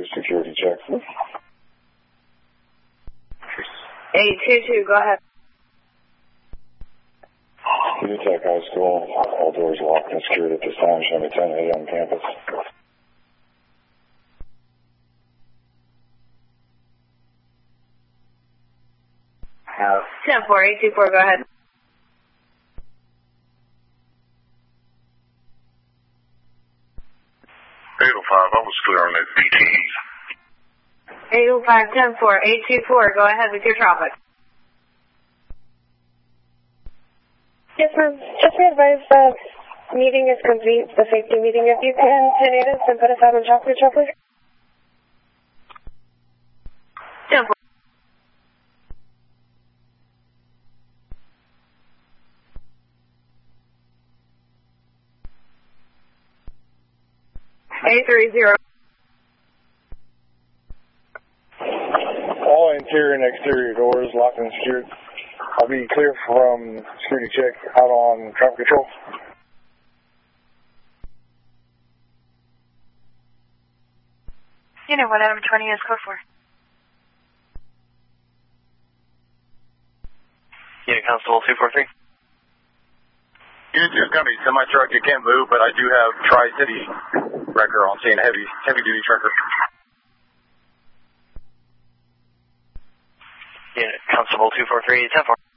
security check. 822, go ahead. Security Tech High School, all doors locked and secured at this time, showing me 10 a.m. campus. 10-4, 824, go ahead. 805, I was clear on that BTE. 805, 10-4, 824, go ahead with your traffic. Yes, ma'am. Just be advised that meeting is complete, the safety meeting. If you can donate us and put us out on chocolate, please. 10-4. All interior and exterior doors locked and secured. I'll be clear from security check out on traffic control. You know what Adam 20 is code for. Unit Constable 243. Unit 2 is going to be semi-truck. It can't move, but I do have Tri-City wrecker on scene, heavy-duty trucker. Unit Constable 243, 10-4.